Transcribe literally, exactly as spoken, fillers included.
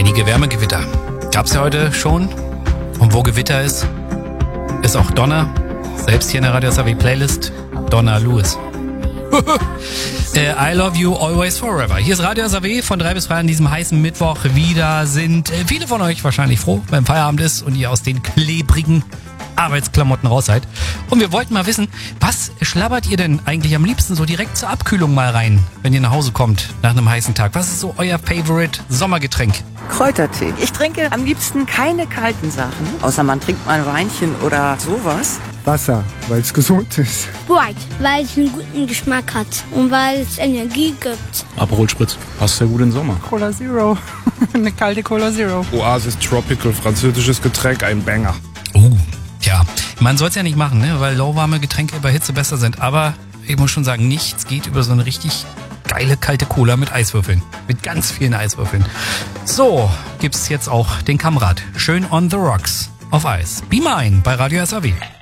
Einige Wärmegewitter. Gab's ja heute schon. Und wo Gewitter ist, ist auch Donner. Selbst hier in der Radio S A W Playlist Donna Lewis. I love you always forever. Hier ist Radio S A W von drei bis drei an diesem heißen Mittwoch. Wieder sind viele von euch wahrscheinlich froh, wenn Feierabend ist und ihr aus den klebrigen Arbeitsklamotten raus seid. Und wir wollten mal wissen, was schlabbert ihr denn eigentlich am liebsten so direkt zur Abkühlung mal rein, wenn ihr nach Hause kommt nach einem heißen Tag? Was ist so euer Favorite Sommergetränk? Kräutertee. Ich trinke am liebsten keine kalten Sachen, außer man trinkt mal ein Weinchen oder sowas. Wasser, weil es gesund ist. Sprite, weil es einen guten Geschmack hat und weil es Energie gibt. Aperol Spritz, passt ja gut in den Sommer. Cola Zero, eine kalte Cola Zero. Oasis Tropical, französisches Getränk, ein Banger. Uh, ja, man soll es ja nicht machen, ne? Weil lauwarme Getränke bei Hitze besser sind. Aber ich muss schon sagen, nichts geht über so eine richtig geile kalte Cola mit Eiswürfeln. Mit ganz vielen Eiswürfeln. So gibt's jetzt auch den Kamrat. Schön on the rocks auf Eis. Be Mine bei Radio S A W.